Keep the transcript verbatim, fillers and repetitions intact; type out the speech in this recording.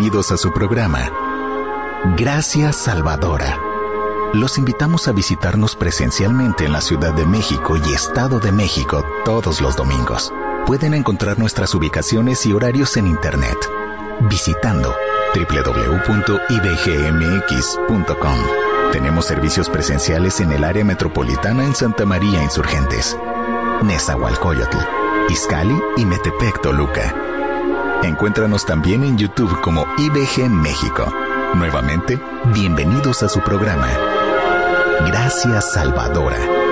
bienvenidos a su programa. Gracias Salvadora. Los invitamos a visitarnos presencialmente en la Ciudad de México y Estado de México todos los domingos. Pueden encontrar nuestras ubicaciones y horarios en internet visitando doble u doble u doble u punto i b g m x punto com. Tenemos servicios presenciales en el área metropolitana en Santa María Insurgentes, Nezahualcóyotl, Izcalli y Metepec, Toluca. Encuéntranos también en YouTube como I B G México. Nuevamente, bienvenidos a su programa. Gracias Salvadora.